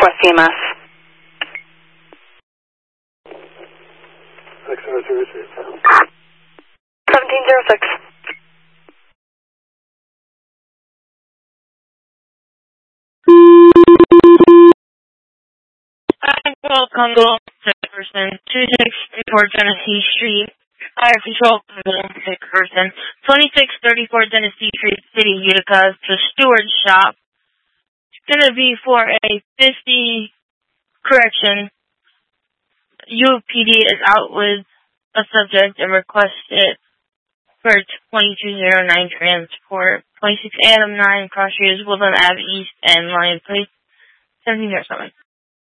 Northwest CMS. 1706. Welcome to person 2634 Genesee Street. Fire control person 2634 Genesee Street, City of Utica. It's a steward shop. It's gonna be for a 50 correction. UPD is out with a subject and requested for 2209 transport. 26 Adam 9 Cross Street, Woodland Ave East and Lion Place 1707.